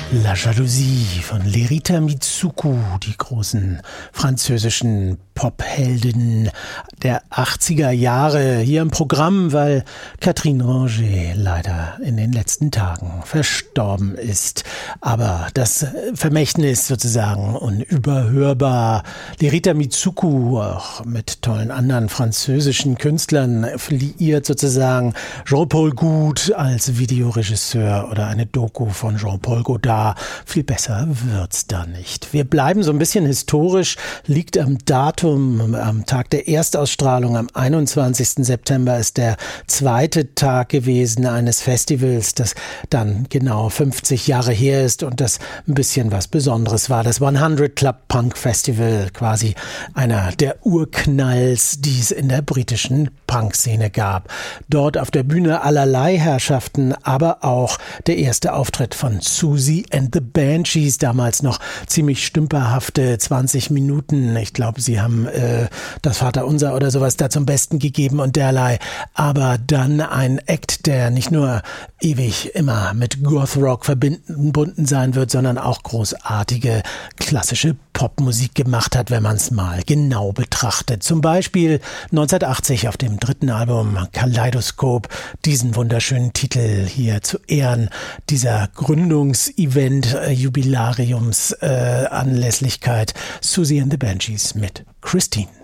La Jalousie von Lerita Mitsuko, die großen französischen Popheldinnen der 80er Jahre hier im Programm, weil Catherine Ranger leider in den letzten Tagen verstorben ist. Aber das Vermächtnis sozusagen unüberhörbar. Lerita Mitsuko, auch mit tollen anderen französischen Künstlern liiert sozusagen. Jean-Paul Goude als Videoregisseur oder eine Doku von Jean-Paul Godard. Viel besser wird's da nicht. Wir bleiben so ein bisschen historisch, liegt am Datum, am Tag der Erstausstrahlung, am 21. September ist der zweite Tag gewesen eines Festivals, das dann genau 50 Jahre her ist und das ein bisschen was Besonderes war. Das 100 Club Punk Festival, quasi einer der Urknalls, die es in der britischen Punk-Szene gab. Dort auf der Bühne allerlei Herrschaften, aber auch der erste Auftritt von Siouxsie and the Banshees, damals noch ziemlich stümperhafte 20 Minuten. Ich glaube, sie haben das Vaterunser oder sowas da zum Besten gegeben und derlei. Aber dann ein Act, der nicht nur ewig immer mit Goth-Rock verbunden sein wird, sondern auch großartige klassische Popmusik gemacht hat, wenn man es mal genau betrachtet. Zum Beispiel 1980 auf dem dritten Album Kaleidoskop, diesen wunderschönen Titel hier zu Ehren dieser Gründungsevent, Jubilariums Anlässlichkeit, Siouxsie and the Banshees mit Christine.